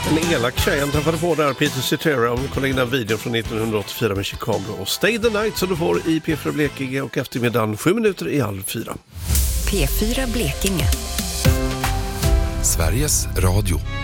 En elak tjej han träffade på där, Peter Cetera. Om vi kollar in den videon från 1984 med Chicago och Stay the Night, så du får i P4 Blekinge och eftermiddagen 7:07. P4 Blekinge. Sveriges Radio.